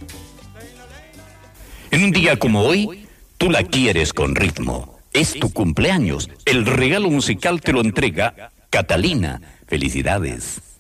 En un día como hoy, tú la quieres con ritmo. Es tu cumpleaños. El regalo musical te lo entrega Catalina. Felicidades.